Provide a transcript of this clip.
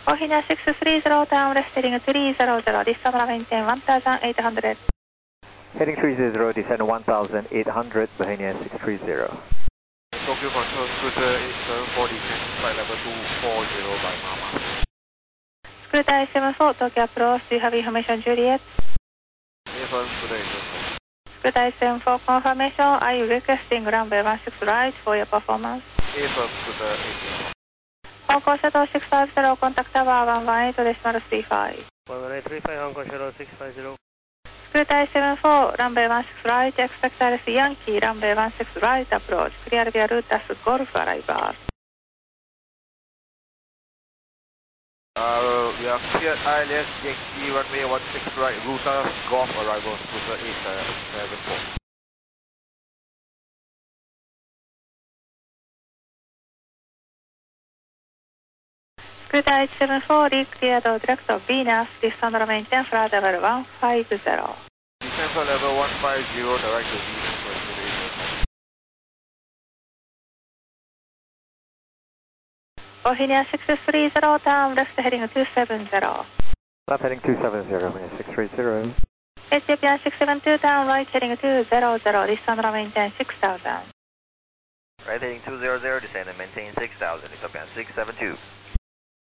Bohemia 630, down, rest heading 300, descend runway maintain 1800. Heading 30, descend 1800, Bohemia 630. Tokyo Control, Scooter 874, descend flight level 240 by Mama. Scooter 874, Tokyo approach, do you have information, Juliet? Affirm, Scooter 874. Scooter 874, confirmation, are you requesting runway 16 right for your performance? Affirm, Scooter 874. Hong Kong Shuttle 650, contact tower 118.35. 11835, Hong Kong Shuttle 650. Scooter 874, runway 16 right, expect RC Yankee, runway 16 right approach, clear via route as Golf arrival. We are cleared ILS Yankee runway 16 right, route Golf arrival, Scooter 874. Scooter 874, re-cleared direct of Venus, descend maintain flight level 150. Descend flight level 150, direct to Venus for Scooter 874. Bohemia 630, down, left heading 270. Left heading 270, Bohemia 630. Ethiopian 672, down, right heading 200, descend maintain 6000. Right heading 200, descend and maintain 6000, Ethiopian 672.